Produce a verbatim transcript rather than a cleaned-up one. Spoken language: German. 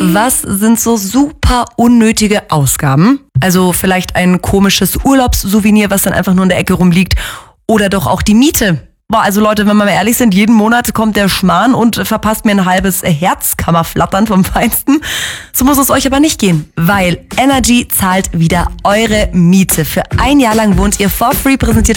Was sind so super unnötige Ausgaben? Also vielleicht ein komisches Urlaubssouvenir, was dann einfach nur in der Ecke rumliegt. Oder doch auch die Miete. Boah, also Leute, wenn wir mal ehrlich sind, jeden Monat kommt der Schmarrn und verpasst mir ein halbes Herzkammerflattern vom Feinsten. So muss es euch aber nicht gehen, weil Energy zahlt wieder eure Miete. Für ein Jahr lang wohnt ihr for free, präsentiert